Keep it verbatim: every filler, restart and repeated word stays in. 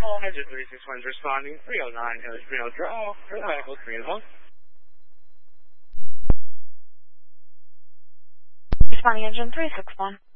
Call engine three six one is responding. three oh nine Hills Green Drive. Reliable three oh. Responding engine three six one.